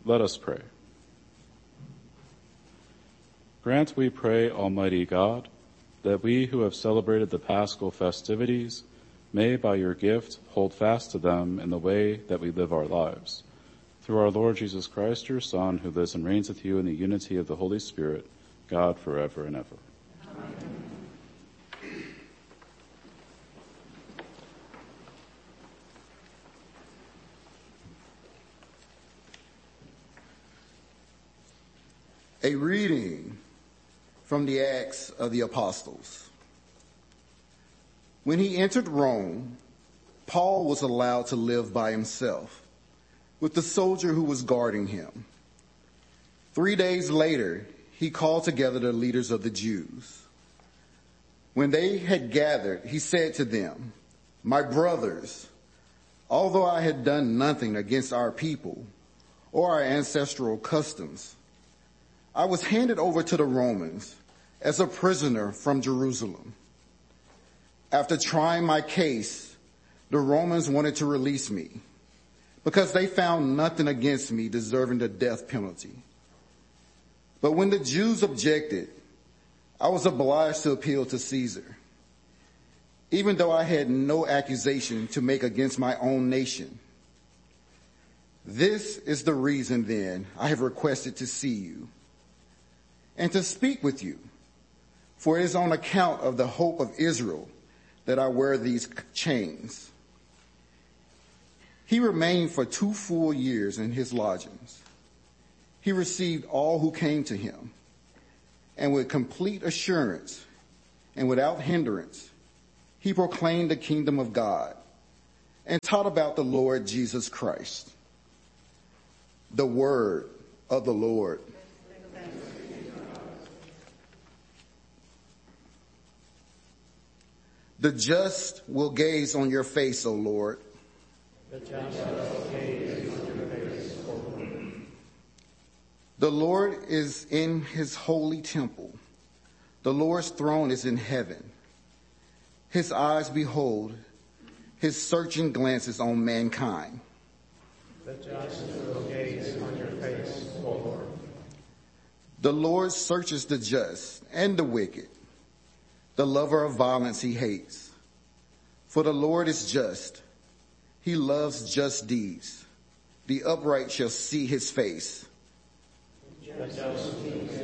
Let us pray. Grant, we pray, Almighty God, that we who have celebrated the Paschal festivities may, by your gift, hold fast to them in the way that we live our lives. Through our Lord Jesus Christ, your Son, who lives and reigns with you in the unity of the Holy Spirit, God forever and ever. Amen. A reading from the Acts of the Apostles. When he entered Rome, Paul was allowed to live by himself with the soldier who was guarding him. 3 days later, he called together the leaders of the Jews. When they had gathered, he said to them, "My brothers, although I had done nothing against our people or our ancestral customs, I was handed over to the Romans as a prisoner from Jerusalem. After trying my case, the Romans wanted to release me because they found nothing against me deserving the death penalty. But when the Jews objected, I was obliged to appeal to Caesar, even though I had no accusation to make against my own nation. This is the reason then I have requested to see you and to speak with you, for it is on account of the hope of Israel that I wear these chains." He remained for 2 full years in his lodgings. He received all who came to him, and with complete assurance and without hindrance, he proclaimed the kingdom of God and taught about the Lord Jesus Christ. The word of the Lord. The just will gaze on your face, O Lord. The just will gaze on your face, O Lord. The Lord is in his holy temple. The Lord's throne is in heaven. His eyes behold, his searching glances on mankind. The just will gaze on your face, O Lord. The Lord searches the just and the wicked. The lover of violence he hates. For the Lord is just. He loves just deeds. The upright shall see his face. The just will